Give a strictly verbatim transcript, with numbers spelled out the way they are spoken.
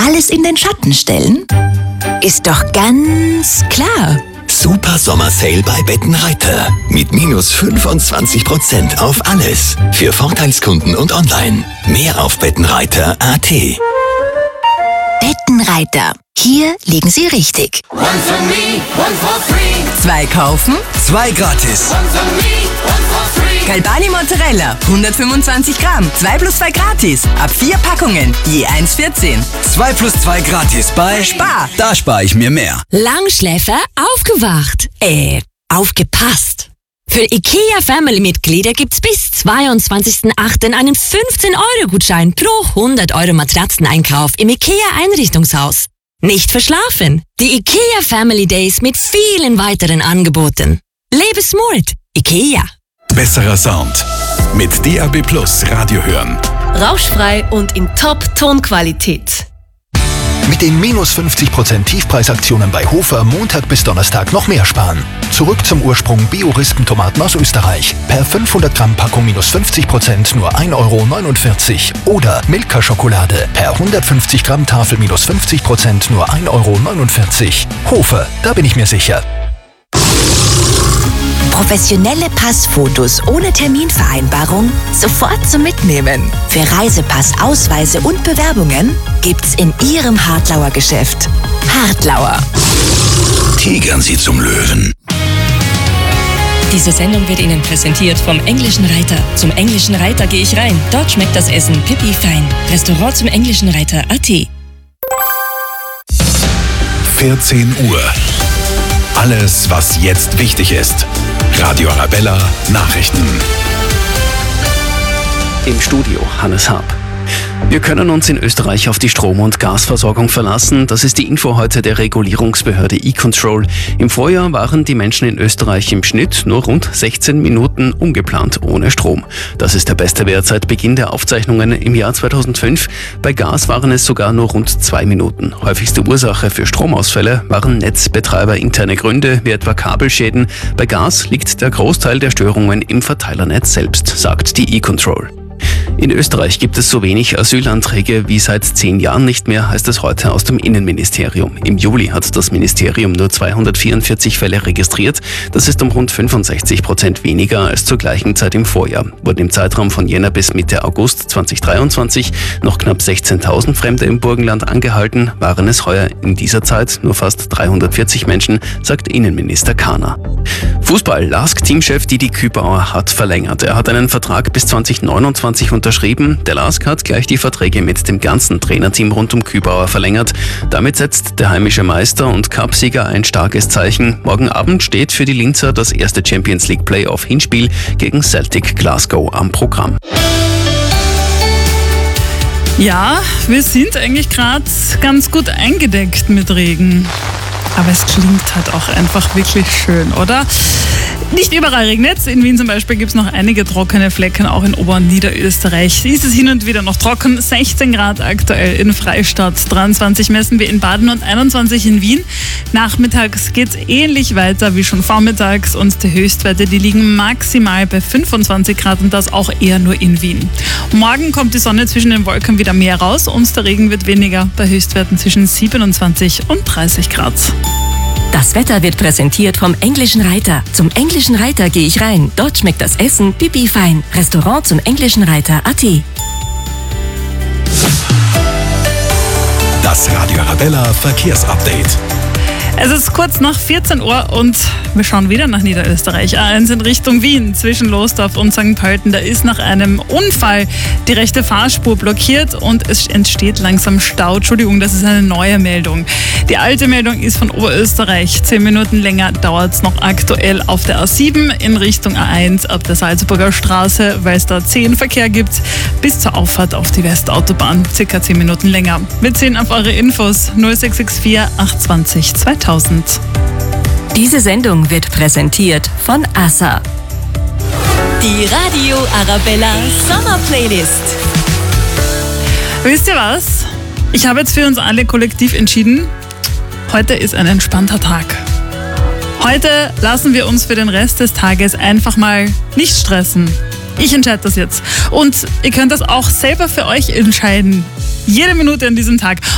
alles in den Schatten stellen? Ist doch ganz klar. Super Sommersale bei Bettenreiter. Mit minus fünfundzwanzig Prozent auf alles. Für Vorteilskunden und online. Mehr auf bettenreiter punkt a t. Bettenreiter. Hier liegen Sie richtig. One for me, one for free. Zwei kaufen, zwei gratis. One for me, one for free. Galbani Mozzarella, hundertfünfundzwanzig Gramm, zwei plus zwei gratis. Ab vier Packungen, je eins vierzehn. zwei plus zwei gratis bei Spar. Da spare ich mir mehr. Langschläfer aufgewacht. Äh, aufgepasst. Für IKEA Family-Mitglieder gibt's bis zweiundzwanzigsten achten einen fünfzehn Euro Gutschein pro hundert Euro Matratzeneinkauf im IKEA Einrichtungshaus. Nicht verschlafen. Die IKEA Family Days mit vielen weiteren Angeboten. Lebe smart. IKEA. Besserer Sound. Mit D A B Plus Radio hören. Rauschfrei und in Top-Tonqualität. Mit den minus fünfzig Prozent Tiefpreisaktionen bei Hofer Montag bis Donnerstag noch mehr sparen. Zurück zum Ursprung Bio-Rispentomaten aus Österreich. Per fünfhundert Gramm Packung minus fünfzig Prozent nur ein Euro neunundvierzig. Oder Milka-Schokolade. Per hundertfünfzig Gramm Tafel minus fünfzig Prozent nur ein Euro neunundvierzig. Hofer, da bin ich mir sicher. Professionelle Passfotos ohne Terminvereinbarung sofort zum Mitnehmen. Für Reisepass, Ausweise und Bewerbungen gibt's in Ihrem Hartlauer Geschäft. Hartlauer. Tigern Sie zum Löwen. Diese Sendung wird Ihnen präsentiert vom Englischen Reiter. Zum Englischen Reiter gehe ich rein. Dort schmeckt das Essen pipi fein. Restaurant zum Englischen Reiter punkt a t. vierzehn Uhr. Alles, was jetzt wichtig ist. Radio Arabella Nachrichten. Im Studio Hannes Haab. Wir können uns in Österreich auf die Strom- und Gasversorgung verlassen. Das ist die Info heute der Regulierungsbehörde E-Control. Im Vorjahr waren die Menschen in Österreich im Schnitt nur rund sechzehn Minuten ungeplant ohne Strom. Das ist der beste Wert seit Beginn der Aufzeichnungen im Jahr zweitausendfünf. Bei Gas waren es sogar nur rund zwei Minuten. Häufigste Ursache für Stromausfälle waren netzbetreiberinterne Gründe, wie etwa Kabelschäden. Bei Gas liegt der Großteil der Störungen im Verteilernetz selbst, sagt die E-Control. In Österreich gibt es so wenig Asylanträge wie seit zehn Jahren nicht mehr, heißt es heute aus dem Innenministerium. Im Juli hat das Ministerium nur zweihundertvierundvierzig Fälle registriert. Das ist um rund fünfundsechzig Prozent weniger als zur gleichen Zeit im Vorjahr. Wurden im Zeitraum von Jänner bis Mitte August zweitausenddreiundzwanzig noch knapp sechzehntausend Fremde im Burgenland angehalten, waren es heuer in dieser Zeit nur fast dreihundertvierzig Menschen, sagt Innenminister Kahner. Fußball. Lask-Teamchef Didi Kübauer hat verlängert. Er hat einen Vertrag bis zweitausendneunundzwanzig unterschrieben. Der Lask hat gleich die Verträge mit dem ganzen Trainerteam rund um Kübauer verlängert. Damit setzt der heimische Meister und Cupsieger ein starkes Zeichen. Morgen Abend steht für die Linzer das erste Champions League Playoff-Hinspiel gegen Celtic Glasgow am Programm. Ja, wir sind eigentlich gerade ganz gut eingedeckt mit Regen. Aber es klingt halt auch einfach wirklich schön, oder? Nicht überall regnet es. In Wien zum Beispiel gibt es noch einige trockene Flecken, auch in Ober- und Niederösterreich. Ist es hin und wieder noch trocken. sechzehn Grad aktuell in Freistadt, dreiundzwanzig messen wir in Baden und einundzwanzig in Wien. Nachmittags geht es ähnlich weiter wie schon vormittags und die Höchstwerte, die liegen maximal bei fünfundzwanzig Grad und das auch eher nur in Wien. Morgen kommt die Sonne zwischen den Wolken wieder mehr raus und der Regen wird weniger, bei Höchstwerten zwischen siebenundzwanzig und dreißig Grad. Das Wetter wird präsentiert vom Englischen Reiter. Zum Englischen Reiter gehe ich rein. Dort schmeckt das Essen pipi fein. Restaurant zum Englischen Reiter punkt a t. Das Radio Arabella Verkehrsupdate. Es ist kurz nach vierzehn Uhr und wir schauen wieder nach Niederösterreich. A eins in Richtung Wien zwischen Losdorf und Sankt Pölten. Da ist nach einem Unfall die rechte Fahrspur blockiert und es entsteht langsam Stau. Entschuldigung, das ist eine neue Meldung. Die alte Meldung ist von Oberösterreich. Zehn Minuten länger dauert es noch aktuell auf der A sieben in Richtung A eins ab der Salzburger Straße, weil es da zehn Verkehr gibt, bis zur Auffahrt auf die Westautobahn. Circa zehn Minuten länger. Wir ziehen auf eure Infos null sechs sechs vier acht zwei null zweitausend. Diese Sendung wird präsentiert von A S A. Die Radio Arabella Sommerplaylist. Wisst ihr was? Ich habe jetzt für uns alle kollektiv entschieden, heute ist ein entspannter Tag. Heute lassen wir uns für den Rest des Tages einfach mal nicht stressen. Ich entscheide das jetzt. Und ihr könnt das auch selber für euch entscheiden. Jede Minute an diesem Tag.